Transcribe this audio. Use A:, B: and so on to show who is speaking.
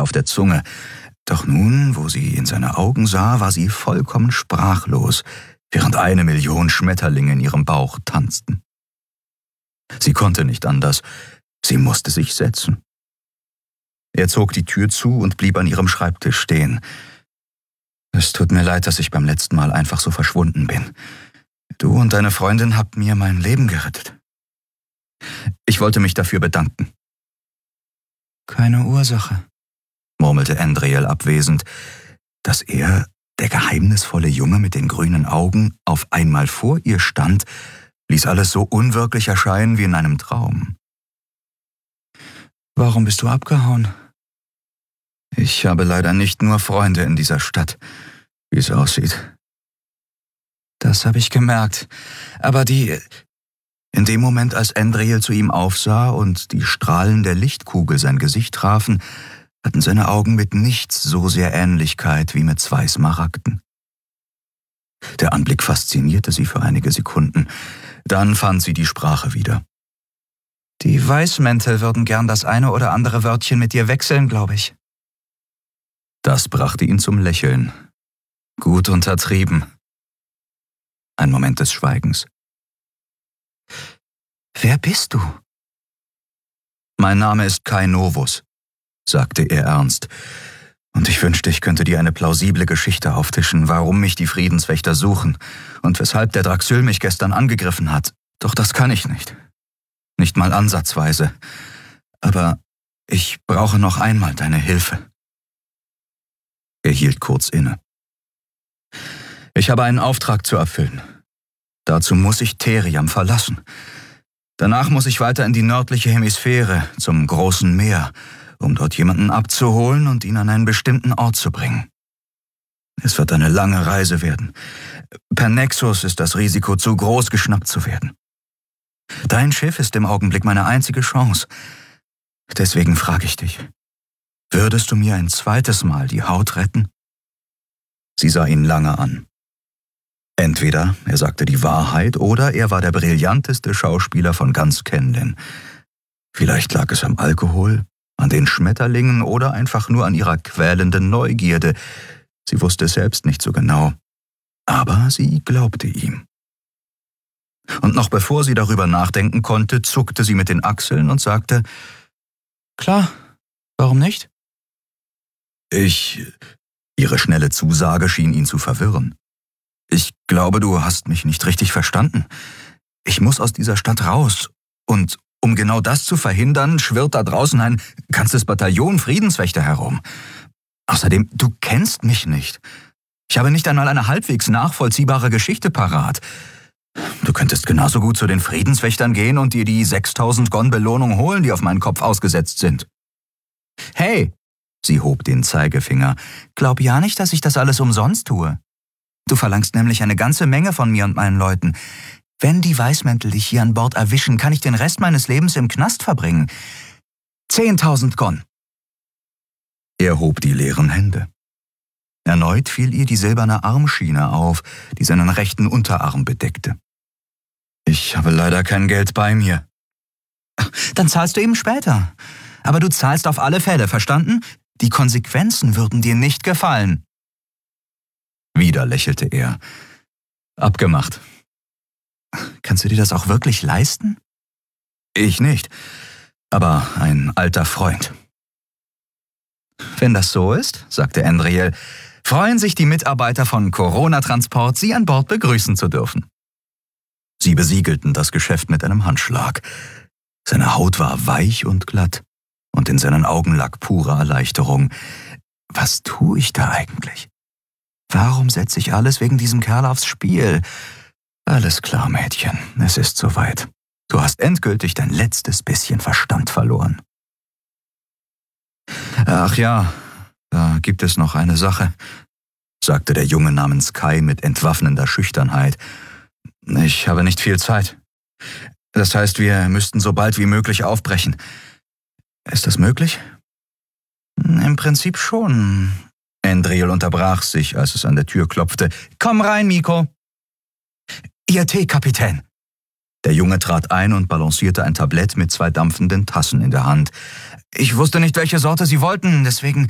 A: ihr auf der Zunge. Doch nun, wo sie in seine Augen sah, war sie vollkommen sprachlos, während 1 Million Schmetterlinge in ihrem Bauch tanzten. Sie konnte nicht anders, sie musste sich setzen. Er zog die Tür zu und blieb an ihrem Schreibtisch stehen. »Es tut mir leid, dass ich beim letzten Mal einfach so verschwunden bin. Du und deine Freundin habt mir mein Leben gerettet. Ich wollte mich dafür bedanken.« »Keine Ursache«, murmelte Andriel abwesend, dass er, der geheimnisvolle Junge mit den grünen Augen, auf einmal vor ihr stand, ließ alles so unwirklich erscheinen wie in einem Traum. »Warum bist du abgehauen?« »Ich habe leider nicht nur Freunde in dieser Stadt, wie es aussieht.« »Das habe ich gemerkt, aber In dem Moment, als Andriel zu ihm aufsah und die Strahlen der Lichtkugel sein Gesicht trafen, hatten seine Augen mit nichts so sehr Ähnlichkeit wie mit 2 Smaragden. Der Anblick faszinierte sie für einige Sekunden, dann fand sie die Sprache wieder. »Die Weißmäntel würden gern das eine oder andere Wörtchen mit dir wechseln, glaube ich.« Das brachte ihn zum Lächeln. Gut untertrieben. Ein Moment des Schweigens. »Wer bist du?« »Mein Name ist Kai Novus«, sagte er ernst. »Und ich wünschte, ich könnte dir eine plausible Geschichte auftischen, warum mich die Friedenswächter suchen und weshalb der Draxyl mich gestern angegriffen hat. Doch das kann ich nicht. Nicht mal ansatzweise. Aber ich brauche noch einmal deine Hilfe.« Er hielt kurz inne. »Ich habe einen Auftrag zu erfüllen. Dazu muss ich Theriam verlassen. Danach muss ich weiter in die nördliche Hemisphäre, zum großen Meer, um dort jemanden abzuholen und ihn an einen bestimmten Ort zu bringen. Es wird eine lange Reise werden. Per Nexus ist das Risiko zu groß, geschnappt zu werden. Dein Schiff ist im Augenblick meine einzige Chance. Deswegen frage ich dich, würdest du mir ein zweites Mal die Haut retten?« Sie sah ihn lange an. Entweder er sagte die Wahrheit oder er war der brillanteste Schauspieler von ganz Kenlin. Vielleicht lag es am Alkohol, an den Schmetterlingen oder einfach nur an ihrer quälenden Neugierde. Sie wusste es selbst nicht so genau. Aber sie glaubte ihm. Und noch bevor sie darüber nachdenken konnte, zuckte sie mit den Achseln und sagte, »Klar, warum nicht?« Ihre schnelle Zusage schien ihn zu verwirren. »Ich glaube, du hast mich nicht richtig verstanden. Ich muss aus dieser Stadt raus. Und um genau das zu verhindern, schwirrt da draußen ein ganzes Bataillon Friedenswächter herum. Außerdem, du kennst mich nicht. Ich habe nicht einmal eine halbwegs nachvollziehbare Geschichte parat. Du könntest genauso gut zu den Friedenswächtern gehen und dir die 6000 Gon Belohnung holen, die auf meinen Kopf ausgesetzt sind.« »Hey«, sie hob den Zeigefinger, »glaub ja nicht, dass ich das alles umsonst tue. Du verlangst nämlich eine ganze Menge von mir und meinen Leuten. Wenn die Weißmäntel dich hier an Bord erwischen, kann ich den Rest meines Lebens im Knast verbringen. 10.000 Gon.« Er hob die leeren Hände. Erneut fiel ihr die silberne Armschiene auf, die seinen rechten Unterarm bedeckte. »Ich habe leider kein Geld bei mir.« »Dann zahlst du eben später. Aber du zahlst auf alle Fälle, verstanden? Die Konsequenzen würden dir nicht gefallen.« Wieder lächelte er. »Abgemacht. Kannst du dir das auch wirklich leisten?« »Ich nicht, aber ein alter Freund.« »Wenn das so ist«, sagte Andriel, »freuen sich die Mitarbeiter von Corona Transport, Sie an Bord begrüßen zu dürfen.« Sie besiegelten das Geschäft mit einem Handschlag. Seine Haut war weich und glatt, und in seinen Augen lag pure Erleichterung. Was tue ich da eigentlich? Warum setze ich alles wegen diesem Kerl aufs Spiel? Alles klar, Mädchen, es ist soweit. Du hast endgültig dein letztes bisschen Verstand verloren. »Ach ja, da gibt es noch eine Sache«, sagte der Junge namens Kai mit entwaffnender Schüchternheit. »Ich habe nicht viel Zeit. Das heißt, wir müssten so bald wie möglich aufbrechen. Ist das möglich?« »Im Prinzip schon.« Andriel unterbrach sich, als es an der Tür klopfte. »Komm rein, Miko.« »Ihr Tee, Kapitän.« Der Junge trat ein und balancierte ein Tablett mit 2 dampfenden Tassen in der Hand. »Ich wusste nicht, welche Sorte Sie wollten, deswegen